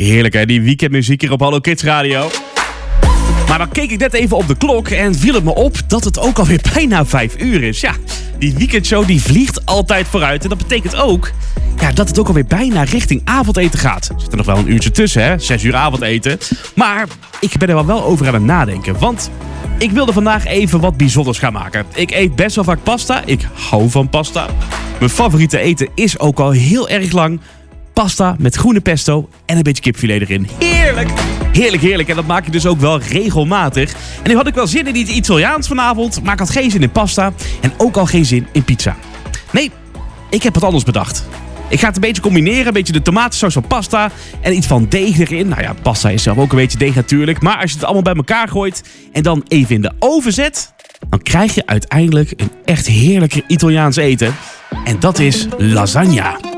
Heerlijk hè, die weekendmuziek hier op Hallo Kids Radio. Maar dan keek ik net even op de klok en viel het me op dat het ook alweer bijna 5 uur is. Ja, die weekendshow die vliegt altijd vooruit. En dat betekent ook dat het ook alweer bijna richting avondeten gaat. Er zit er nog wel een uurtje tussen, hè? 6 uur avondeten. Maar ik ben er wel over aan het nadenken. Want ik wilde vandaag even wat bijzonders gaan maken. Ik eet best wel vaak pasta. Ik hou van pasta. Mijn favoriete eten is ook al heel erg lang pasta met groene pesto en een beetje kipfilet erin. Heerlijk! Heerlijk, heerlijk. En dat maak je dus ook wel regelmatig. En nu had ik wel zin in iets Italiaans vanavond, maar ik had geen zin in pasta en ook al geen zin in pizza. Nee, ik heb wat anders bedacht. Ik ga het een beetje combineren, een beetje de tomatensaus van pasta en iets van deeg erin. Nou ja, pasta is zelf ook een beetje deeg natuurlijk. Maar als je het allemaal bij elkaar gooit en dan even in de oven zet, dan krijg je uiteindelijk een echt heerlijke Italiaans eten. En dat is lasagne.